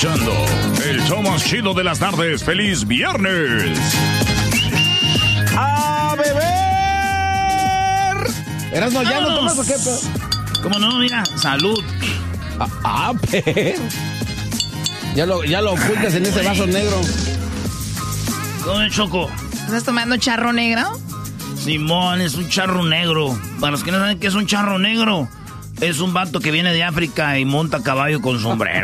El show más chido de las tardes. ¡Feliz viernes! ¡A beber! Erasmo, ¿ya no tomas o qué? ¿Cómo no? Mira, salud. Pero... Ya lo ocultas en ese vaso negro. ¿Cómo es, Choco? ¿Estás tomando charro negro? Simón, es un charro negro. Para los que no saben qué es un charro negro, es un vato que viene de África y monta caballo con sombrero.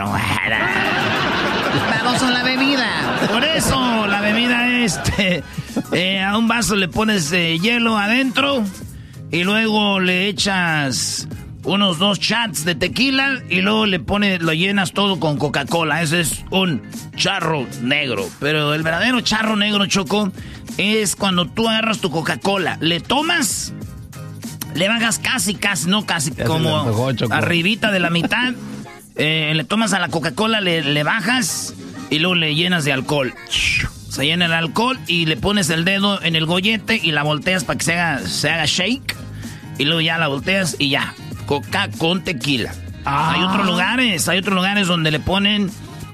Vamos a la bebida. Por eso, la bebida es... a un vaso le pones hielo adentro y luego le echas unos 2 shots de tequila y luego lo llenas todo con Coca-Cola. Ese es un charro negro. Pero el verdadero charro negro, Choco, es cuando tú agarras tu Coca-Cola, le tomas, le bajas casi, como arribita de la mitad, le tomas a la Coca-Cola, le bajas y luego le llenas de alcohol. Se llena el alcohol y le pones el dedo en el gollete y la volteas para que se haga shake. Y luego ya la volteas y ya. Coca con tequila. Hay otros lugares donde le ponen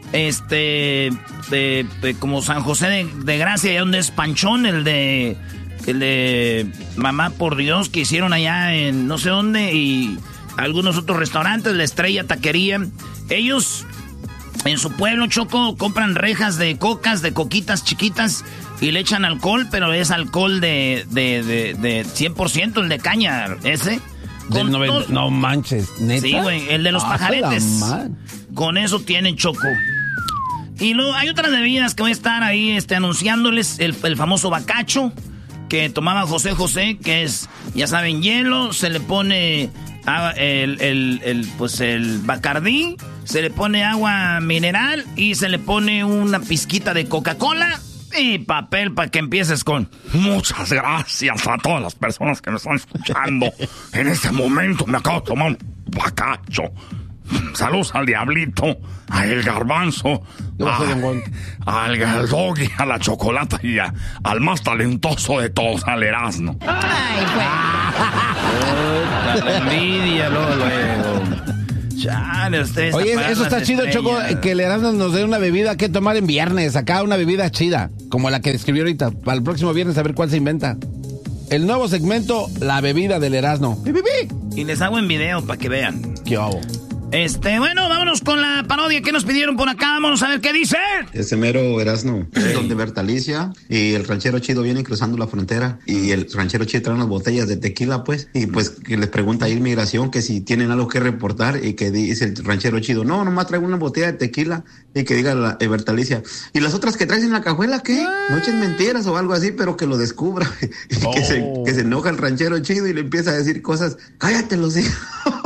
como San José de Gracia, allá donde es Panchón, el de Mamá por Dios, que hicieron allá en no sé dónde, y algunos otros restaurantes, La Estrella Taquería. Ellos en su pueblo, Choco, compran rejas de coquitas chiquitas y le echan alcohol, pero es alcohol de 100%, el de caña, ese. No manches, ¿neta? Sí, güey, el de los pajaretes. Con eso tienen, Choco. Y luego hay otras bebidas que voy a estar ahí anunciándoles. El famoso bacacho que tomaba José, que es, ya saben, hielo. Se le pone el Bacardí, se le pone agua mineral y se le pone una pizquita de Coca-Cola. Y papel para que empieces con... Muchas gracias a todas las personas que me están escuchando. En este momento me acabo de tomar un bacacho. Saludos al Diablito, a El Garbanzo, al Doggy, a la Chocolata y al más talentoso de todos, al Erasmo. Ay, pues. La envidia, luego. Chale, oye, eso está chido, Choco, que el Erasmo nos dé una bebida que tomar en viernes. Acá una bebida chida, como la que describió ahorita. Para el próximo viernes a ver cuál se inventa. El nuevo segmento, la bebida del Erasmo. Y les hago en video para que vean. ¿Qué hago? Bueno, vámonos con la parodia que nos pidieron por acá. Vámonos a ver qué dice. Ese mero Erasmo, donde Bertalicia y el ranchero chido vienen cruzando la frontera y el ranchero chido trae unas botellas de tequila, pues, y pues que les pregunta a Inmigración que si tienen algo que reportar y que dice el ranchero chido, no, nomás traigo una botella de tequila, y que diga Bertalicia, ¿y las otras que traes en la cajuela qué? No echen mentiras o algo así, pero que lo descubra. Y que se enoja el ranchero chido y le empieza a decir cosas, cállate los hijos.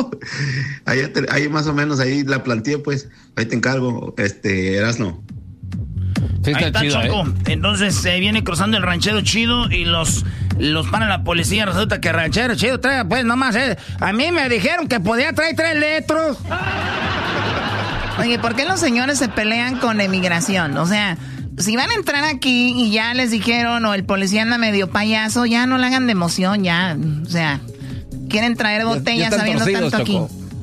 Ahí más o menos, ahí la planteé, pues. Ahí te encargo, Erasmo. Sí, ahí está, chido, Choco. Entonces se viene cruzando el ranchero chido y los para la policía. Resulta que el ranchero chido trae, pues nomás, a mí me dijeron que podía traer 3 litros. Oye, ¿por qué los señores se pelean con Inmigración? O sea, si van a entrar aquí y ya les dijeron, o el policía anda medio payaso, ya no le hagan de emoción, ya. O sea, quieren traer botellas sabiendo tanto aquí.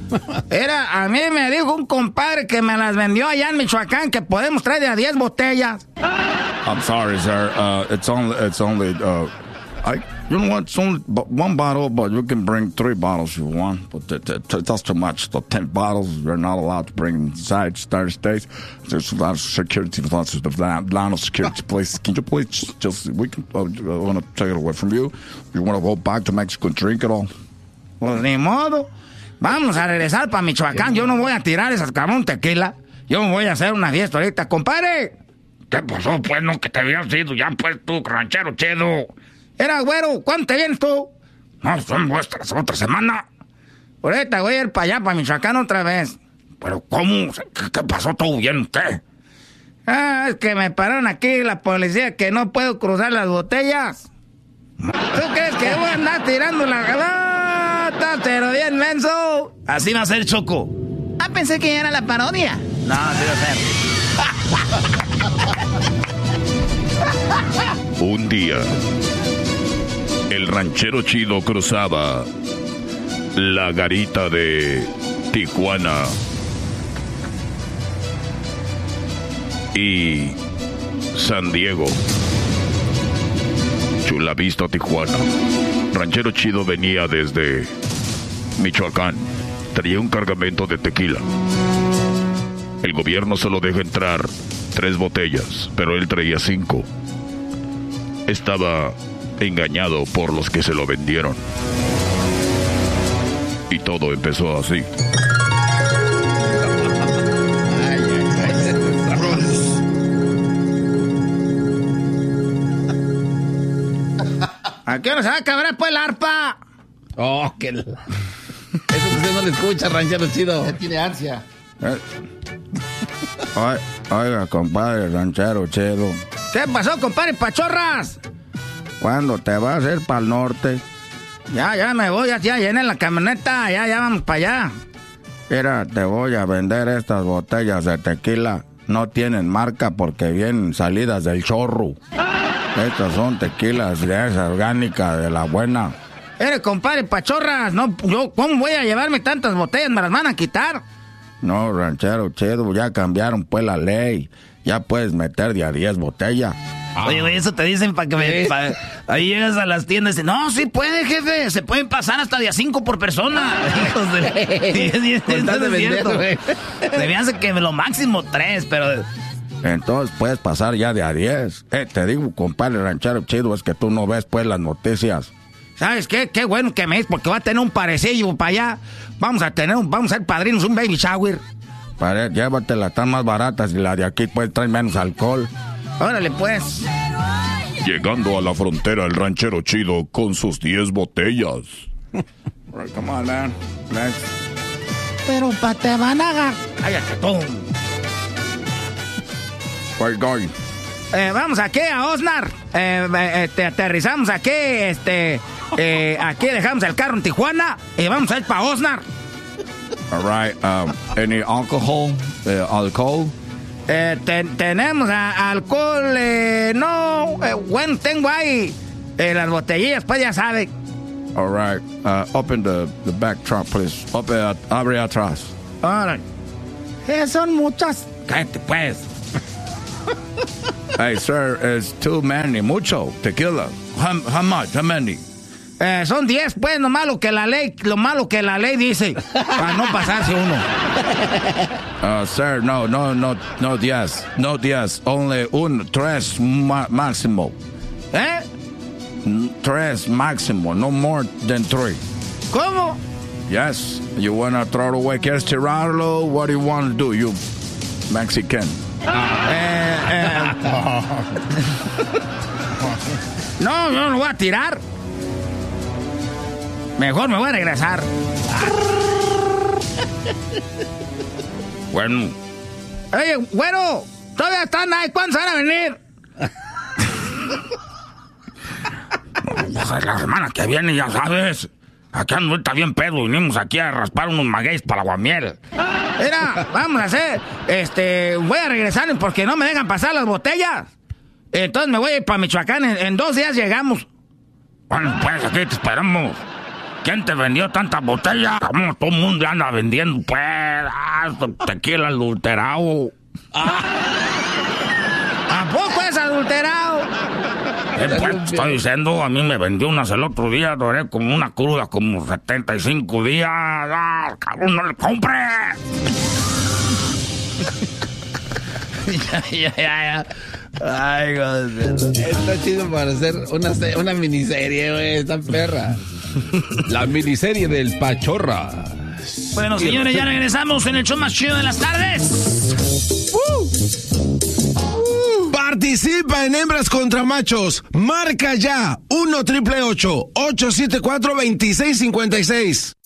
A mí me dijo un compadre que me las vendió allá en Michoacán que podemos traer de a 10 botellas. I'm sorry, sir. It's only you know what? It's only 1 bottle, but you can bring 3 bottles if you want. But that's too much. The 10 bottles you're not allowed to bring inside the United States. There's a lot of security, lots of security places. Can you please we want to take it away from you? You want to go back to Mexico and drink it all? Pues ni modo. Vamos a regresar para Michoacán. Yo no voy a tirar esas cabrón tequila. Yo me voy a hacer una fiesta ahorita, compadre. ¿Qué pasó, pues? No, que te habías ido ya, pues, tú, ranchero chido. Güero, ¿cuándo te vienes tú? No, son vuestras otra semana. Ahorita voy a ir para allá, para Michoacán otra vez. ¿Pero cómo? ¿Qué pasó? ¿Todo bien? ¿Qué? Es que me pararon aquí la policía que no puedo cruzar las botellas. ¿Tú crees que voy a andar tirando la gata? Pero bien menso. Así va a ser, Choco. Pensé que ya era la parodia. No, así va a ser. Un día, el ranchero chido cruzaba la garita de Tijuana y San Diego. Chula Vista, Tijuana. Ranchero Chido venía desde Michoacán. Traía un cargamento de tequila. El gobierno solo deja entrar 3 botellas, pero él traía 5. Estaba engañado por los que se lo vendieron. Y todo empezó así. ¿A qué hora se va a acabar pues la arpa? Oh, que... Eso usted no le escucha, Ranchero Chido. Ya tiene ansia. Oiga, compadre Ranchero Chido. ¿Qué pasó, compadre Pachorras? ¿Cuándo te vas a ir para el norte? Ya me voy, ya llené la camioneta, ya vamos para allá. Mira, te voy a vender estas botellas de tequila. No tienen marca porque vienen salidas del chorro. Estas son tequilas de esa orgánica, de la buena. Compadre Pachorras, no, yo, ¿cómo voy a llevarme tantas botellas? ¿Me las van a quitar? No, Ranchero Chido, ya cambiaron pues la ley. Ya puedes meter de a 10 botellas. Oye, güey, eso te dicen para que ahí llegas a las tiendas y dicen, no, sí puede, jefe, se pueden pasar hasta de a 5 por persona. Hijos de... Debían ser que lo máximo 3, pero... Entonces puedes pasar ya de a 10. Te digo, compadre Ranchero Chido, es que tú no ves pues las noticias. ¿Sabes qué? Qué bueno que me es, porque va a tener un parecillo para allá. Vamos a ser padrinos, un baby shower. Llévatela, están más baratas y la de aquí pues trae menos alcohol. Órale pues. Llegando a la frontera, el Ranchero Chido con sus 10 botellas. Come on, man. Next. Pero te van a agarrar. Cállate tú. Where going? Vamos aquí a Osnar. Aterrizamos aquí, aquí dejamos el carro en Tijuana y vamos a ir para Osnar. All right. Any alcohol? Alcohol? Tenemos alcohol, no. Bueno, tengo ahí las botellillas, pues ya sabe. All right. Open the back trunk, please. Abre atrás. All right. Son muchas. Cállate, pues. Hey, sir, it's too many. Mucho tequila. How much? How many? Son 10, pues, lo malo que la ley dice, para no pasarse uno. Sir, no 10. No 10. Only 3 máximo. 3 máximo, no more than 3. ¿Cómo? Yes. You wanna throw it away? ¿Quieres tirarlo? What do you want to do, you Mexican? No, yo no lo voy a tirar. Mejor me voy a regresar. Bueno. Oye, güero, todavía están ahí. ¿Cuándo se van a venir? La semana que viene, ya sabes. Aquí ando ahorita bien pedo. Vinimos aquí a raspar unos magueyes para aguamiel. Mira, vamos a hacer, voy a regresar porque no me dejan pasar las botellas. Entonces me voy a ir para Michoacán. En 2 días llegamos. Bueno, pues aquí te esperamos. ¿Quién te vendió tantas botellas? Como todo el mundo anda vendiendo, pues, tequila adulterado. ¿A poco es adulterado? Pues, estoy diciendo, a mí me vendió unas el otro día, duré como una cruda, como 75 días. Cabrón, no le compre. Ya. Ay, God. Está chido para hacer una miniserie, güey, esta perra. La miniserie del Pachorra. Bueno, señores, ya regresamos en el show más chido de las tardes. Participa en Hembras contra Machos. Marca ya 1-888-874-2656.